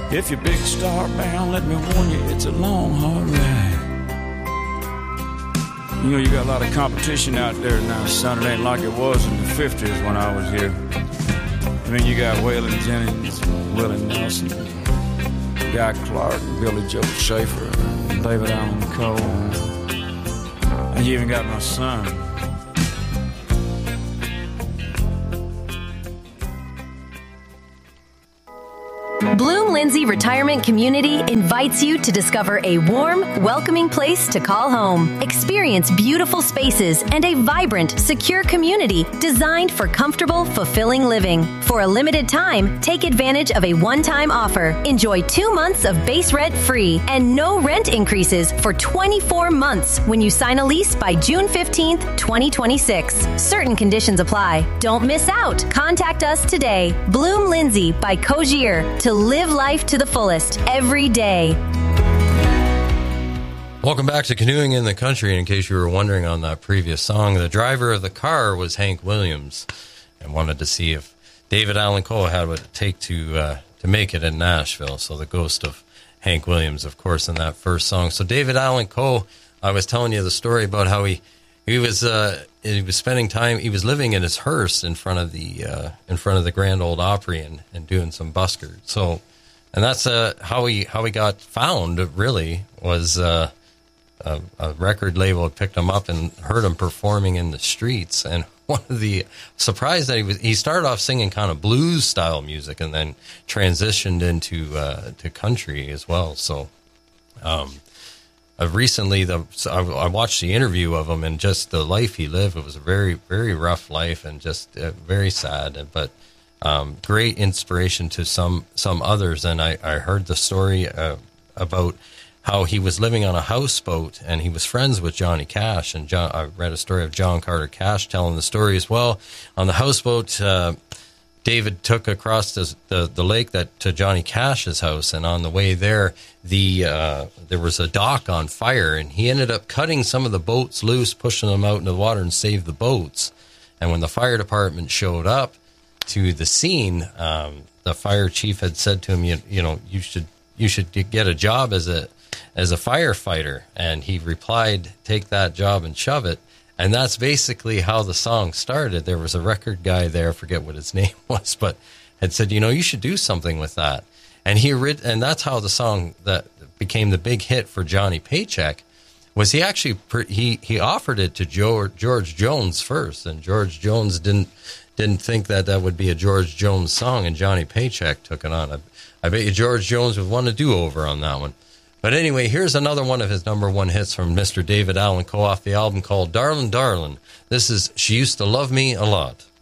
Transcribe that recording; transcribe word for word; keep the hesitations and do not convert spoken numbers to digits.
If you're big star bound, let me warn you, it's a long, hard ride. You know, you got a lot of competition out there now, son. It ain't like it was in the fifties when I was here. I mean, you got Waylon Jennings, Willie Nelson, Guy Clark, Billy Joe Schaefer, David Allan Coe, and you even got my son. Bloom Lindsay Retirement Community invites you to discover a warm, welcoming place to call home. Experience beautiful spaces and a vibrant, secure community designed for comfortable, fulfilling living. For a limited time, take advantage of a one-time offer. Enjoy two months of base rent free and no rent increases for twenty-four months when you sign a lease by June fifteenth, twenty twenty-six. Certain conditions apply. Don't miss out. Contact us today. Bloom Lindsay by Cogier to live life to the fullest every day. Welcome back to Canoeing in the Country. In case you were wondering on that previous song, the driver of the car was Hank Williams, and wanted to see if David Allan Coe had what it take to uh, to make it in Nashville. So the ghost of Hank Williams, of course, in that first song. So David Allan Coe, I was telling you the story about how he he was uh, he was spending time. He was living in his hearse in front of the uh, in front of the Grand Ole Opry and, and doing some buskers. So, and that's uh, how he how he got found. Really was. Uh, A, a record label had picked him up and heard him performing in the streets. And one of the surprised that he was, he started off singing kind of blues style music and then transitioned into uh, to country as well. So, um, uh, recently the so I, I watched the interview of him and just the life he lived. It was a very very rough life and just uh, very sad, but um, great inspiration to some some others. And I I heard the story uh, about how he was living on a houseboat and he was friends with Johnny Cash. And John, I read a story of John Carter Cash telling the story as well. On the houseboat, uh, David took across the, the, the lake that to Johnny Cash's house. And on the way there, the uh, there was a dock on fire. And he ended up cutting some of the boats loose, pushing them out into the water and saved the boats. And when the fire department showed up to the scene, um, the fire chief had said to him, you, you know, you should you should get a job as a as a firefighter. And he replied, take that job and shove it. And that's basically how the song started. There was a record guy there, I forget what his name was, but had said, you know, you should do something with that. And he read, and that's how the song that became the big hit for Johnny Paycheck was he actually, he, he offered it to George, George Jones first. And George Jones didn't, didn't think that that would be a George Jones song, and Johnny Paycheck took it on. I, I bet you George Jones would want to do over on that one. But anyway, here's another one of his number one hits from Mister David Allan Coe off the album called Darlin' Darlin'. This is She Used to Love Me a Lot.